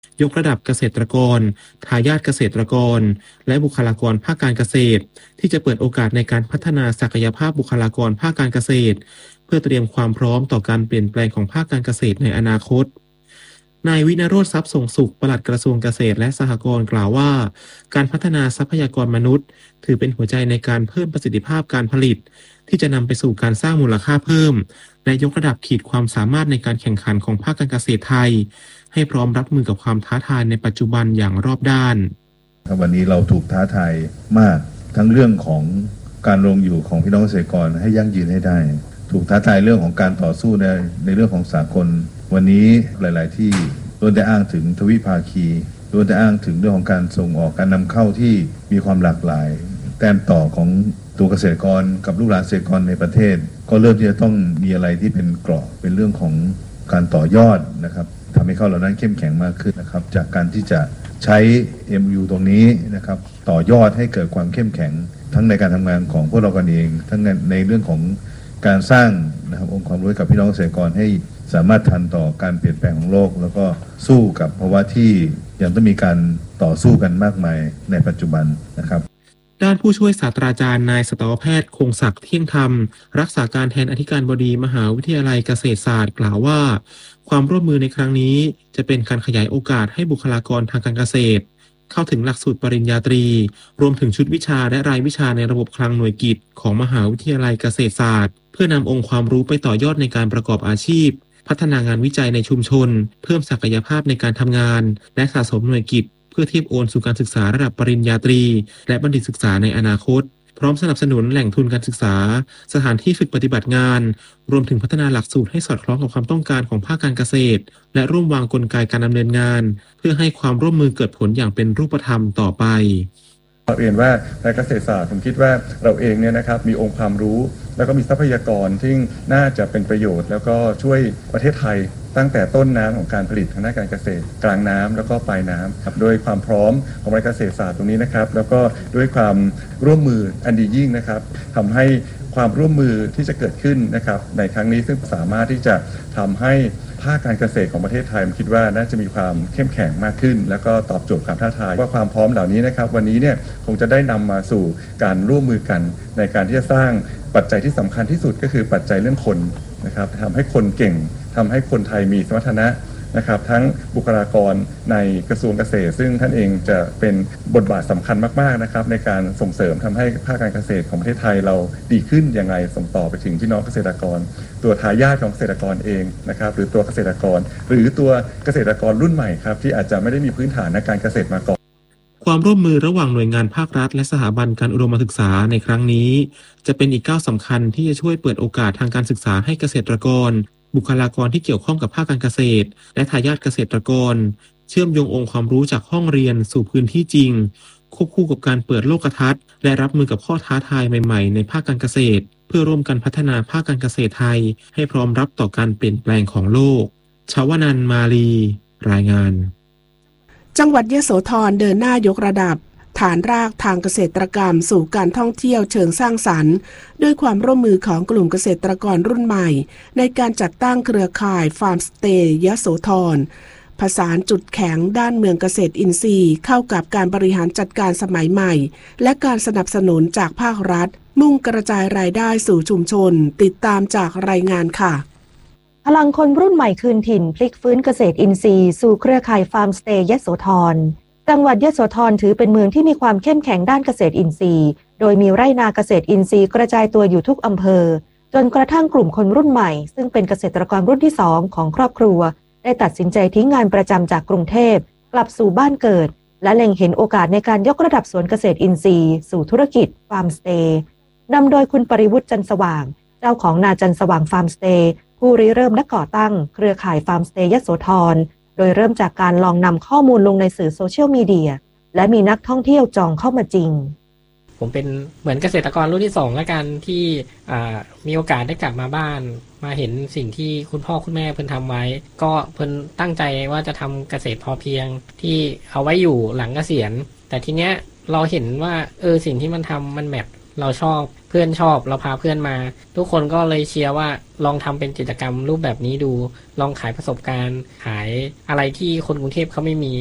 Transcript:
ยกระดับเกษตรกรทายาทเกษตรกรและบุคลากรภาคการเกษตรที่จะเปิดโอกาสในการพัฒนาศักยภาพบุคลากรภาคการเกษตรเพื่อเตรียมความพร้อมต่อการเปลี่ยนแปลงของภาคการเกษตรในอนาคตนายวินโรจน์ทรัพย์ส่งสุขปลัดกระทรวงเกษตรและสหกรณ์กล่าวว่าการพัฒนาทรัพยากรมนุษย์ถือเป็นหัวใจในการเพิ่มประสิทธิภาพการผลิตที่จะนำไปสู่การสร้างมูลค่าเพิ่มและยกระดับขีดความสามารถในการแข่งขันของภาคการเกษตรไทยให้พร้อมรับมือกับความท้าทายในปัจจุบันอย่างรอบด้านวันนี้เราถูกท้าทายมากทั้งเรื่องของการลงอยู่ของพี่น้องเกษตรกรให้ยั่งยืนให้ได้ถูกท้าทายเรื่องของการต่อสู้ในเรื่องของสากลวันนี้หลายๆที่ล้วนได้อ้างถึงทวิภาคีล้วนได้อ้างถึงเรื่องของการส่งออกการนำเข้าที่มีความหลากหลายแต้มต่อของตัวเกษตรกรกับลูกหลานเกษตรกรในประเทศก็เริ่มที่จะต้องมีอะไรที่เป็นเกราะเป็นเรื่องของการต่อยอดนะครับทำให้เขาเหล่านั้นเข้มแข็งมากขึ้นนะครับจากการที่จะใช้ MU ตรงนี้นะครับต่อยอดให้เกิดความเข้มแข็งทั้งในการทำงานของพวกเรากันเองทั้งในเรื่องของการสร้างนะครับองค์ความรู้กับพี่น้องเกษตรกรให้สามารถทันต่อการเปลี่ยนแปลงของโลกแล้วก็สู้กับภาวะที่ยังต้องมีการต่อสู้กันมากมายในปัจจุบันนะครับด้านผู้ช่วยศาสตราจารย์นายสัตวแพทย์คงศักดิ์เที่ยงธรรมรักษาการแทนอธิการบดีมหาวิทยาลัยเกษตรศาสตร์กล่าวว่าความร่วมมือในครั้งนี้จะเป็นการขยายโอกาสให้บุคลากรทางการเกษตรเข้าถึงหลักสูตรปริญญาตรีรวมถึงชุดวิชาและรายวิชาในระบบคลังหน่วยกิตของมหาวิทยาลัยเกษตรศาสตร์เพื่อนำองค์ความรู้ไปต่อยอดในการประกอบอาชีพพัฒนางานวิจัยในชุมชนเพิ่มศักยภาพในการทำงานและสะสมหน่วยกิตเพื่อเทียบโอนสู่การศึกษาระดับปริญญาตรีและบัณฑิตศึกษาในอนาคตพร้อมสนับสนุนแหล่งทุนการศึกษาสถานที่ฝึกปฏิบัติงานรวมถึงพัฒนาหลักสูตรให้สอดคล้องกับความต้องการของภาคการเกษตรและร่วมวางกลไกการดำเนินงานเพื่อให้ความร่วมมือเกิดผลอย่างเป็นรูปธรรมต่อไปเรียนว่าในเกษตรศาสตร์ผมคิดว่าเราเองเนี่ยนะครับมีองค์ความรู้แล้วก็มีทรัพยากรที่น่าจะเป็นประโยชน์แล้วก็ช่วยประเทศไทยตั้งแต่ต้นน้ำของการผลิตทางด้านการเกษตรกลางน้ำแล้วก็ปลายน้ำครับโดยความพร้อมของเกษตรศาสตร์ตรงนี้นะครับแล้วก็ด้วยความร่วมมืออันดียิ่งนะครับทำให้ความร่วมมือที่จะเกิดขึ้นนะครับในครั้งนี้ซึ่งสามารถที่จะทำให้ภาคการเกษตรของประเทศไทยผมคิดว่าน่าจะมีความเข้มแข็งมากขึ้นแล้วก็ตอบโจทย์ความท้าทายว่าความพร้อมเหล่านี้นะครับวันนี้เนี่ยคงจะได้นำมาสู่การร่วมมือกันในการที่จะสร้างปัจจัยที่สำคัญที่สุดก็คือปัจจัยเรื่องคนนะครับทำให้คนเก่งทำให้คนไทยมีสมรรถนะนะครับทั้งบุคลากรในกระทรวงเกษตรซึ่งท่านเองจะเป็นบทบาทสำคัญมากๆนะครับในการส่งเสริมทำให้ภาคการเกษตรของประเทศไทยเราดีขึ้นยังไงส่งต่อไปถึงพี่น้องเกษตรกรตัวทายาทของเกษตรกรเองนะครับหรือตัวเกษตรกรหรือตัวเกษตรกรรุ่นใหม่ครับที่อาจจะไม่ได้มีพื้นฐานในการเกษตรมาก่อนความร่วมมือระหว่างหน่วยงานภาครัฐและสถาบันการอุดมศึกษาในครั้งนี้จะเป็นอีกก้าวสำคัญที่จะช่วยเปิดโอกาสทางการศึกษาให้เกษตรกรบุคลากรที่เกี่ยวข้องกับภาคการเกษตรและทายาทเกษตรกรเชื่อมโยงองค์ความรู้จากห้องเรียนสู่พื้นที่จริงควบคู่กับการเปิดโลกทัศน์และรับมือกับข้อท้าทายใหม่ๆในภาคการเกษตรเพื่อร่วมกันพัฒนาภาคการเกษตรไทยให้พร้อมรับต่อการเปลี่ยนแปลงของโลกชวนันท์มาลีรายงานจังหวัดยโสธรเดินหน้ายกระดับฐานรากทางเกษตรกรรมสู่การท่องเที่ยวเชิงสร้างสรรค์ด้วยความร่วมมือของกลุ่มเกษตรกรรุ่นใหม่ในการจัดตั้งเครือข่ายฟาร์มสเตย์ยโสธรผสานจุดแข็งด้านเมืองเกษตรอินทรีย์เข้ากับการบริหารจัดการสมัยใหม่และการสนับสนุนจากภาครัฐมุ่งกระจายรายได้สู่ชุมชนติดตามจากรายงานค่ะพลังคนรุ่นใหม่คืนถิ่นพลิกฟื้นเกษตรอินทรีย์สู่เครือข่ายฟาร์มสเตย์ยโสธรจังหวัดยโสธรถือเป็นเมืองที่มีความเข้มแข็งด้านเกษตรอินทรีย์โดยมีไร่นาเกษตรอินทรีย์กระจายตัวอยู่ทุกอำเภอจนกระทั่งกลุ่มคนรุ่นใหม่ซึ่งเป็นเกษตรกรรุ่นที่2ของครอบครัวได้ตัดสินใจทิ้งงานประจำจากกรุงเทพกลับสู่บ้านเกิดและเล็งเห็นโอกาสในการยกระดับสวนเกษตรอินทรีย์สู่ธุรกิจฟาร์มสเตย์นำโดยคุณปริวุฒิจันทร์สว่างเจ้าของนาจันทร์สว่างฟาร์มสเตย์ผู้ริเริ่มและก่อตั้งเครือข่ายฟาร์มสเตย์ยโสธรโดยเริ่มจากการลองนำข้อมูลลงในสื่อโซเชียลมีเดียและมีนักท่องเที่ยวจองเข้ามาจริงผมเป็นเหมือนเกษตรกรรุ่นที่2แล้วกันที่มีโอกาสได้กลับมาบ้านมาเห็นสิ่งที่คุณพ่อคุณแม่เพิ่นทำไว้ก็เพิ่นตั้งใจว่าจะทำเกษตรพอเพียงที่เอาไว้อยู่หลังเกษียณแต่ทีเนี้ยเราเห็นว่าสิ่งที่มันทำมันแมทเราชอบเพื่อนชอบเราพาเพื่อนมาทุกคนก็เลยเชียร์ว่าลองทำเป็นกิจกรรมรูปแบบนี้ดูลองขายประสบการณ์ขายอะไรที่คนกรุงเทพเขาไม่มี